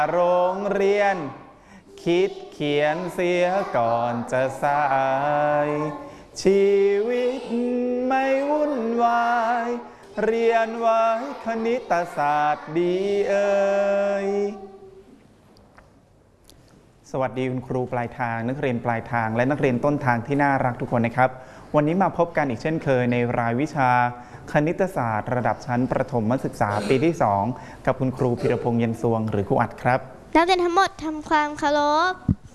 โรงเรียนคิดเขียนเสียก่อนจะสายชีวิตไม่วุ่นวายเรียนไว้คณิตศาสตร์ดีเอ่ยสวัสดีคุณครูปลายทางนักเรียนปลายทางและนักเรียนต้นทางที่น่ารักทุกคนนะครับวันนี้มาพบกันอีกเช่นเคยในรายวิชาคณิตศาสตร์ระดับชั้นประถมศึกษาปีที่2กับคุณครูพิรพงษ์เย็นสวงหรือครูอัดครับนักเรียนทั้งหมดทำความเคารพ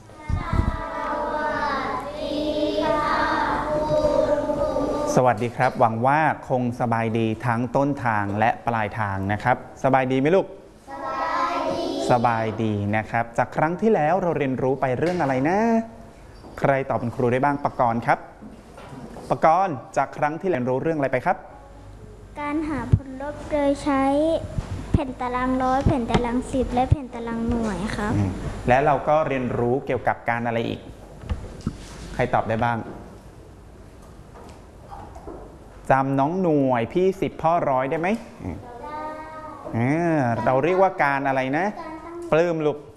สวัสดีครับหวังว่าคงสบายดีทั้งต้นทางและปลายทางนะครับสบายดีไหมลูกสบายดีนะครับจากครั้งที่แล้วเราเรียนรู้ไปเรื่องอะไรนะใครตอบเป็นครูได้บ้างปกรณ์ครับปกรณ์จากครั้งที่เรียนรู้เรื่องอะไรไปครับการหาผลลบโดยใช้แผ่นตารางร้อยแผ่นตาราง10และแผ่นตารางหน่วยครับและเราก็เรียนรู้เกี่ยวกับการอะไรอีกใครตอบได้บ้างจำน้องหน่วยพี่10พ่อร้อยได้ไหมเราเรียกว่าการอะไรนะปลื้มลูก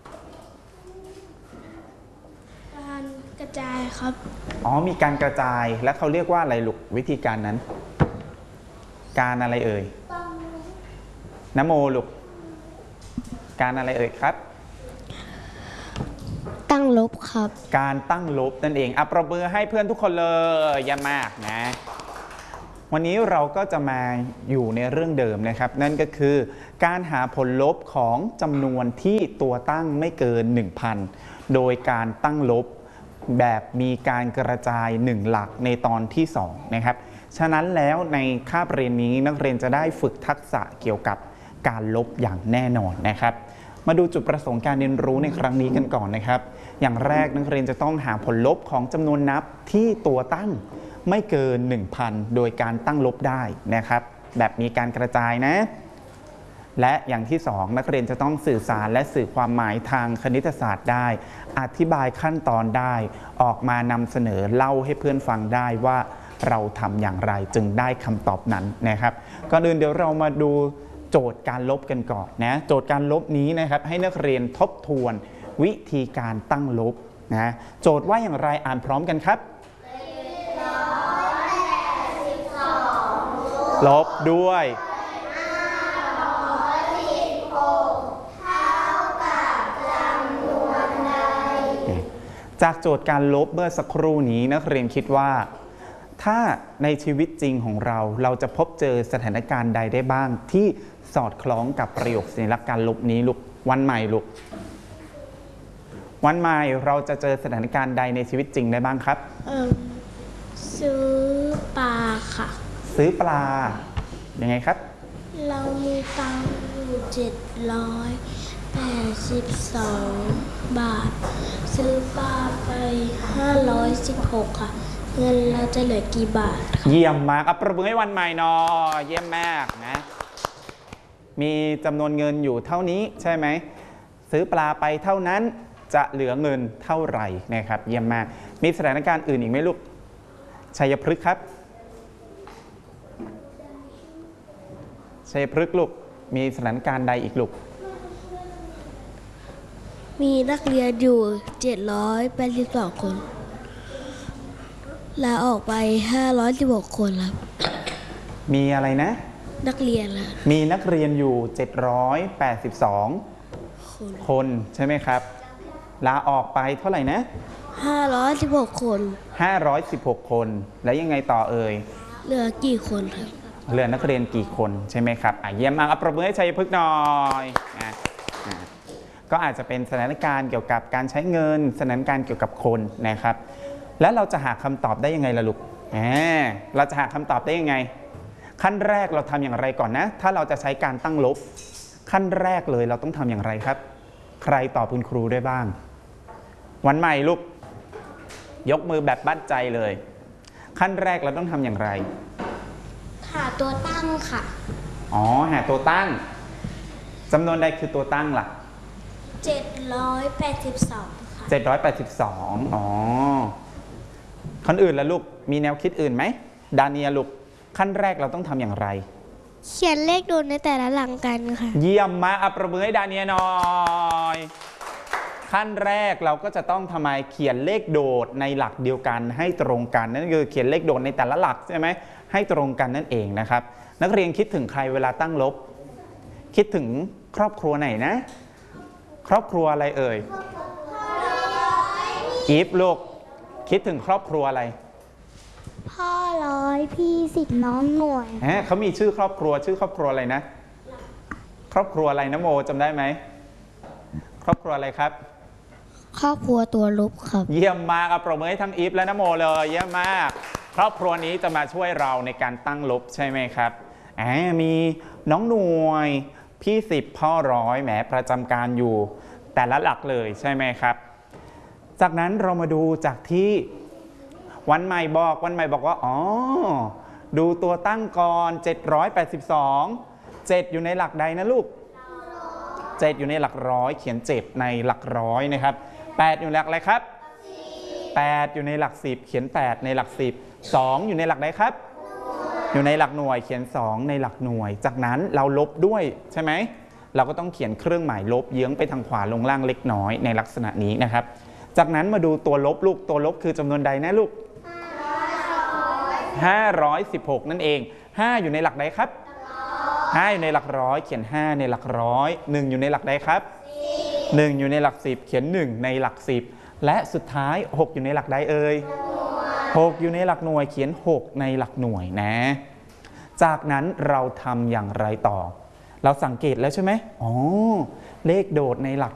การกระจายครับมีการกระจายและเขาเรียกว่าอะไรลูกวิธีการนั้นการอะไรเอ่ยนโมลูกการอะไรเอ่ยครับตั้งลบครับการตั้งลบนั่นเองปรบมือให้เพื่อนทุกคนเลยเยี่ยมมากนะวันนี้เราก็จะมาอยู่ในเรื่องเดิมนะครับนั่นก็คือการหาผลลบของจำนวนที่ตัวตั้งไม่เกิน 1,000 โดยการตั้งลบแบบมีการกระจาย1หลักในตอนที่2นะครับฉะนั้นแล้วในคาบเรียนนี้นักเรียนจะได้ฝึกทักษะเกี่ยวกับการลบอย่างแน่นอนนะครับมาดูจุดประสงค์การเรียนรู้ในครั้งนี้กันก่อนนะครับอย่างแรกนักเรียนจะต้องหาผลลบของจำนวนนับที่ตัวตั้งไม่เกิน 1,000 โดยการตั้งลบได้นะครับแบบมีการกระจายนะและอย่างที่2นักเรียนจะต้องสื่อสารและสื่อความหมายทางคณิตศาสตร์ได้อธิบายขั้นตอนได้ออกมานำเสนอเล่าให้เพื่อนฟังได้ว่าเราทำอย่างไรจึงได้คำตอบนั้นนะครับก่อนอื่นเดี๋ยวเรามาดูโจทย์การลบกันก่อนนะโจทย์การลบนี้นะครับให้นักเรียนทบทวนวิธีการตั้งลบนะโจทย์ว่าอย่างไรอ่านพร้อมกันครับลบด้วยจากโจทย์การลบเมื่อสักครู่นี้นักเรียนคิดว่าถ้าในชีวิตจริงของเราจะพบเจอสถานการณ์ใดได้บ้างที่สอดคล้องกับประโยคสัญลักษณ์การลบนี้ลูกวันใหม่ลูกวันใหม่เราจะเจอสถานการณ์ใดในชีวิตจริงได้บ้างครับซื้อปลาค่ะซื้อปลายังไงครับเรามีตังค์อยู่782 บาทซื้อปลาไป516ค่ะเงินเราจะเหลือกี่บาทเยี่ยมมากประมือให้วันใหม่นอเยี่ยมมากนะมีจำนวนเงินอยู่เท่านี้ใช่ไหมซื้อปลาไปเท่านั้นจะเหลือเงินเท่าไหร่นะครับเยี่ยมมากมีสถานการณ์อื่นอีกไหมลูกชัยพฤกษ์ครับชัยพฤกษ์ลูกมีสถานการณ์ใดอีกลูกมีนักเรียนอยู่782 คนลาออกไป516 คนครับมีอะไรนะนักเรียนล่ะมีนักเรียนอยู่782 คนใช่ไหมครับลาออกไปเท่าไหร่นะ 516 คน 516 คนแล้วยังไงต่อเอ่ยเหลือกี่คนครับเหลือนักเรียนกี่คนใช่ไหมครับเยี่ยมมากปรบมือให้ชัยพฤกษ์หน่อยก็อาจจะเป็นสถานการณ์เกี่ยวกับการใช้เงินสถานการณ์เกี่ยวกับคนนะครับแล้วเราจะหาคำตอบได้ยังไงล่ะลูกเราจะหาคำตอบได้ยังไงขั้นแรกเราทำอย่างไรก่อนนะถ้าเราจะใช้การตั้งลบขั้นแรกเลยเราต้องทำอย่างไรครับใครตอบคุณครูได้บ้างวันใหม่ลูกยกมือแบบบั้นใจเลยขั้นแรกเราต้องทำอย่างไรหาตัวตั้งค่ะหาตัวตั้งจำนวนใดคือตัวตั้งล่ะ 782ค่ะ 782คนอื่นล่ะลูกมีแนวคิดอื่นไหมดาเนียลูกขั้นแรกเราต้องทำอย่างไรเขียนเลขโดดในแต่ละหลังกันค่ะเยี่ยมมากประมือให้ดาเนียหน่อยขั้นแรกเราก็จะต้องทำไมเขียนเลขโดดในหลักเดียวกันให้ตรงกันนั่นคือเขียนเลขโดดในแต่ละหลักใช่ไหมให้ตรงกันนั่นเองนะครับนักเรียนคิดถึงใครเวลาตั้งลบคิดถึงครอบครัวไหนนะครอบครัวอะไรเอ่ยอีฟลูกคิดถึงครอบครัวอะไรพ่อร้อยพี่10น้องหน่วยเขามีชื่อครอบครัวชื่อครอบครัวอะไรนะครอบครัวอะไรนะโมจำได้ไหมครอบครัวอะไรครับครอบครัวตัวลบครับเยี่ยมมากปรบมือให้ทั้งอีฟและนะโมเลยเยี่ยมมากครอบครัวนี้จะมาช่วยเราในการตั้งลบใช่ไหมครับมีน้องหน่วยพี่10พ่อร้อยแหมประจำการอยู่แต่ละหลักเลยใช่ไหมครับจากนั้นเรามาดูจากที่วันใหม่บอกว่าอ๋อดูตัวตั้งก่อน782 7อยู่ในหลักใดนะลูก7อยู่ในหลักร้อยเขียน7ในหลักร้อยนะครับ8อยู่ในหลักอะไรครับ8อยู่ในหลัก10เขียน8ในหลัก10 2อยู่ในหลักใดครับอยู่ในหลักหน่วยเขียน2ในหลักหน่วยจากนั้นเราลบด้วยใช่ไหมเราก็ต้องเขียนเครื่องหมายลบเยื้องไปทางขวาลงล่างเล็กน้อยในลักษณะนี้นะครับจากนั้นมาดูตัวลบลูกตัวลบคือจำนวนใดนะลูก516นั่นเอง5อยู่ในหลักใดครับ5อยู่ในหลักร้อยเขียน5ในหลักร้อย1อยู่ในหลักใดครับ1อยู่ในหลัก10เขียน1ในหลัก10และสุดท้าย6อยู่ในหลักใดเอ่ย6อยู่ในหลักหน่วยเขียน6ในหลักหน่วยนะจากนั้นเราทำอย่างไรต่อเราสังเกตแล้วใช่ไหมอ๋อเลขโดดในหลัก